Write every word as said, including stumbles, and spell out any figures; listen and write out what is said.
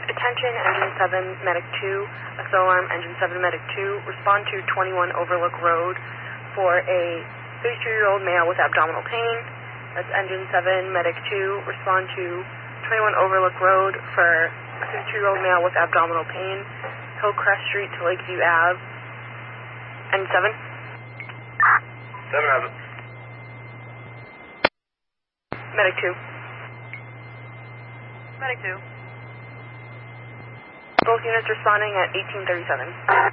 Attention, Engine seven, Medic two, S O Alarm, Engine seven, Medic two, respond to twenty-one Overlook Road for a thirty-two-year-old male with abdominal pain. That's Engine seven, Medic two, respond to twenty-one Overlook Road for a thirty-two-year-old male with abdominal pain, Hillcrest Street to Lakeview Ave. Engine seven? seven has it. Medic two. Medic two. Both units responding at eighteen thirty-seven.